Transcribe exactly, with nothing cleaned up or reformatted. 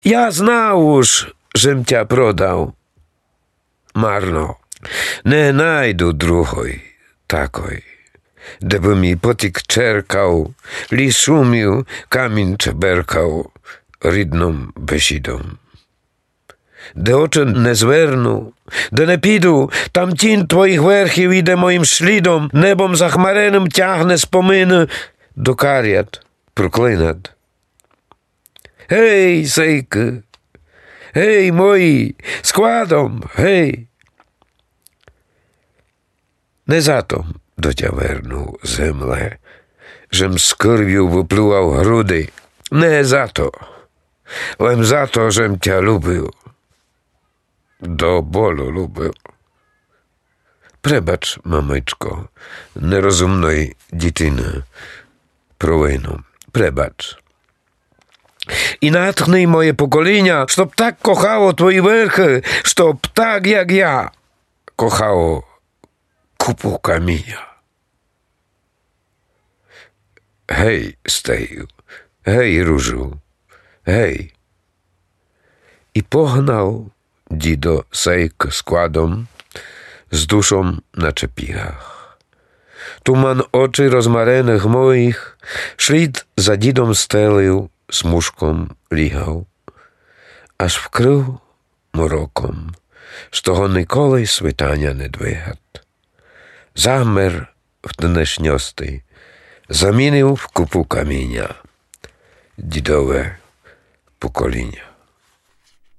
Я знав уж, жим тя продав. Марно, не найду другої такої, де би мій потік черкав, ліс шумів, камінь чеберкав рідним бесідом. Де очі не зверну, де не піду, там тінь твоїх верхів іде моїм слідом, небом захмареним тягне спомини до карят проклинат. Гей, сейки, гей, мої, складом, гей. Не затом до тя верну, земле, жем з кирв'ю виплював груди, не зато, лем зато, жем тя любив. До болю любив. Пребач, мамичко, нерозумної дитини, провину. Пребач. І натхни моє покоління, щоб так кохало твої верхи, щоб так, як я, кохало купу каміння. Гей, стею, гей, ружу, гей. І погнав дідо сейк складом, з душом на чепігах. Туман очі розмарених моїх, шлід за дідом стелив, смужком лігав, аж вкрив мороком, з того ніколи світання не двигат. Замер в тенешньости, замінив в купу каміння дідове покоління.